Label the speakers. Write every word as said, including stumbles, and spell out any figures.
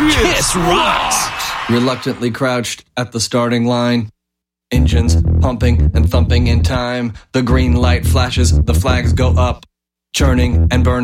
Speaker 1: Kiss rocks!
Speaker 2: Reluctantly crouched at the starting line. Engines pumping and thumping in time. The green light flashes, the flags go up. Churning and burning.